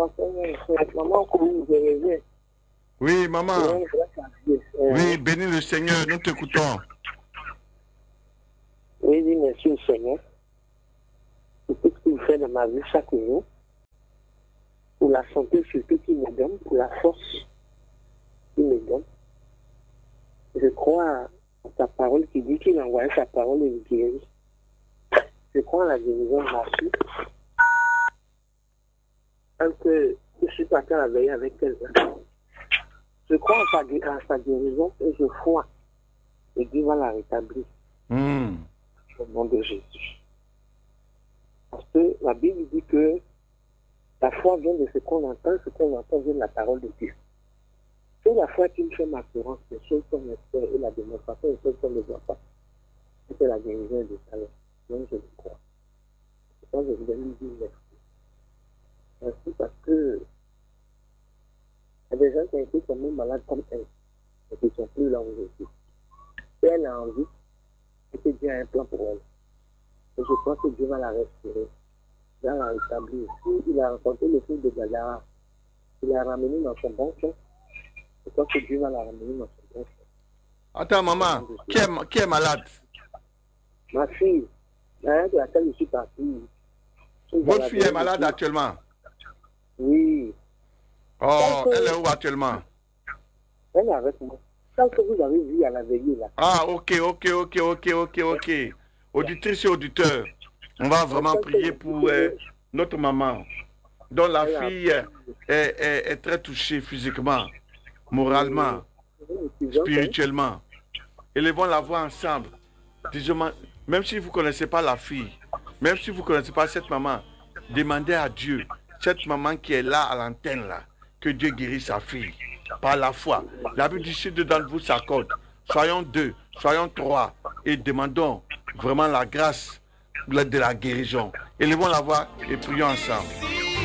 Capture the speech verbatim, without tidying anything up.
Maman, comment vous allez? Oui, maman. Oui, bénis le Seigneur, nous t'écoutons. Oui, oui, merci au Seigneur. Pour tout ce qu'il fait dans ma vie chaque jour. Pour la santé surtout qu'il me donne, pour la force qu'il me donne. Je crois à ta parole qui dit qu'il envoie sa parole et me guérit. Je crois à la guérison de ma fille. Tant que je suis parti à la veille avec quelqu'un. Je crois en sa, en sa guérison et je crois. Et Dieu va la rétablir. Mm. Au nom de Jésus. Parce que la Bible dit que la foi vient de ce qu'on entend, ce qu'on entend vient de la parole de Dieu. C'est la foi qui me fait ma courance, les choses qu'on espère et la démonstration des choses qu'on ne voit pas. C'est la guérison de talent. Donc je le crois. C'est pourquoi je voulais lui dire merci. Merci parce que il y a des gens qui ont été tombés malades comme elle, et qui ne sont plus là aujourd'hui. Et elle a envie, et que Dieu a un plan pour elle. Et je crois que Dieu va la restaurer, va la rétablir. Si il a rencontré le fils de Gadara, il l'a ramené dans son bon cœur, je crois que Dieu va la ramener dans son bon cœur. Attends, maman, qui est, qui est malade? Ma fille, la de laquelle je suis partie. Votre fille est malade actuellement? Oui. Oh, elle est où actuellement? Elle est avec moi. Celle que vous avez vue à la veillée là. Ah, ok, ok, ok, ok, ok, ok. Auditrice et auditeur, on va vraiment prier pour euh, notre maman, dont la fille est, est, est très touchée physiquement, moralement, spirituellement. Élevons la voix ensemble. Disons, même si vous ne connaissez pas la fille, même si vous ne connaissez pas cette maman, demandez à Dieu, cette maman qui est là à l'antenne là, que Dieu guérisse sa fille par la foi. La Bible dit, si deux d'entre vous s'accordent, soyons deux, soyons trois, et demandons vraiment la grâce de la guérison. Élevons la voix et prions ensemble.